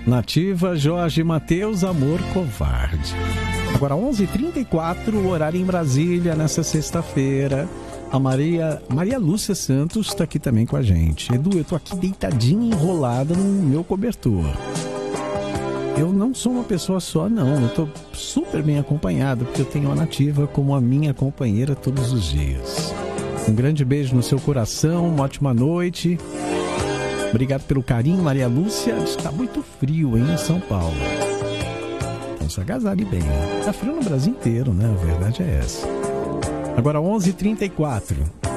Nativa, Jorge Mateus, Amor Covarde. Agora 11h34, o horário em Brasília, nessa sexta-feira. A Maria Lúcia Santos está aqui também com a gente. Edu, eu tô aqui deitadinha, enrolada no meu cobertor. Eu não sou uma pessoa só, não. Eu tô super bem acompanhado, porque eu tenho a Nativa como a minha companheira todos os dias. Um grande beijo no seu coração, uma ótima noite. Obrigado pelo carinho, Maria Lúcia. Está muito frio, hein, em São Paulo. Então se agasalhe bem. Está frio no Brasil inteiro, né? A verdade é essa. Agora 11h34.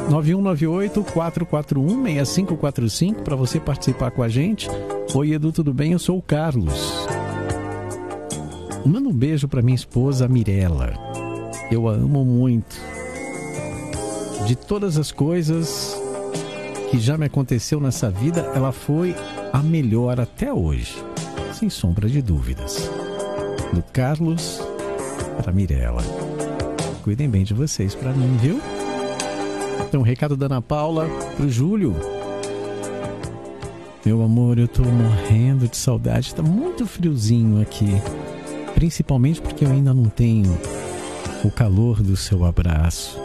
9198-441-6545 para você participar com a gente. Oi, Edu, tudo bem? Eu sou o Carlos. Manda um beijo para minha esposa, Mirella. Eu a amo muito. De todas as coisas que já me aconteceu nessa vida, ela foi a melhor até hoje, sem sombra de dúvidas. Do Carlos para Mirella. Cuidem bem de vocês para mim, viu? Então, recado da Ana Paula pro Júlio. Meu amor, eu tô morrendo de saudade. Tá muito friozinho aqui. Principalmente porque eu ainda não tenho o calor do seu abraço.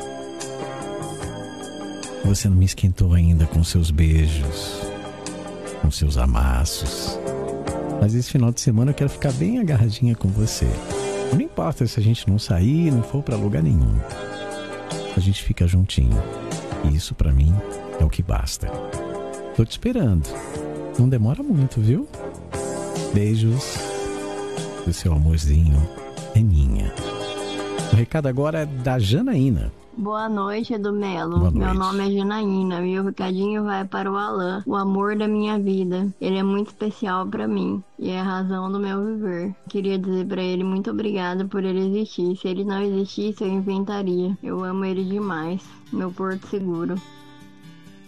Você não me esquentou ainda com seus beijos, com seus amassos. Mas esse final de semana eu quero ficar bem agarradinha com você. Não importa se a gente não sair, não for pra lugar nenhum. A gente fica juntinho. E isso pra mim é o que basta. Tô te esperando. Não demora muito, viu? Beijos do seu amorzinho, Eninha. O recado agora é da Janaína. Boa noite, Edu Melo. Meu nome é Janaína e o recadinho vai para o Alan, o amor da minha vida. Ele é muito especial para mim e é a razão do meu viver. Queria dizer para ele muito obrigada por ele existir. Se ele não existisse, eu inventaria. Eu amo ele demais. Meu porto seguro.